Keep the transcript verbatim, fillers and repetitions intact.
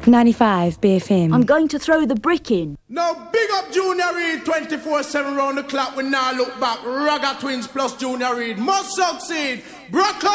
ninety-five B F M. I'm going to throw the brick in. Now big up Junior Reid twenty-four seven round the clock. We now look back. Ragga Twins plus Junior Reid must succeed. Brock